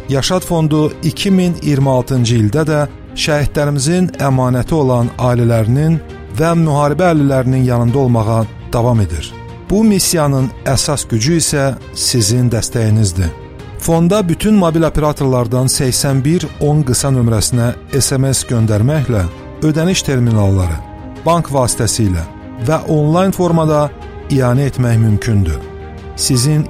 Yaşad Fondu 2026-cı ildə də şəhidlərimizin əmanəti olan ailələrinin və müharibə əhlilərinin yanında olmağa davam edir. Bu missiyanın əsas gücü isə sizin dəstəyinizdir. Fonda bütün mobil operatorlardan 8110 qısa nömrəsinə SMS göndərməklə ödəniş terminalları, bank vasitəsilə və onlayn formada ianə etmək mümkündür. Sizin